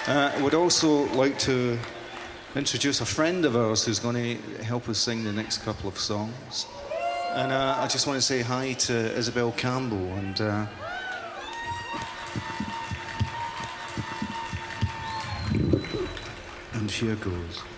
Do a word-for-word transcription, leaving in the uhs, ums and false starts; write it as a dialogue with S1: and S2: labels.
S1: Uh, I would also like to introduce a friend of ours who's going to help us sing the next couple of songs. And uh, I just want to say hi to Isabel Campbell. And, uh, and here goes.